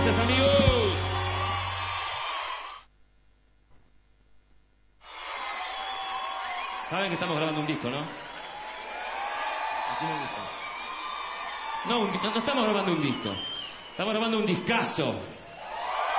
Gracias, amigos. Saben que estamos grabando un disco, ¿no? Así me gusta. No, no estamos grabando un disco. Estamos grabando un discazo.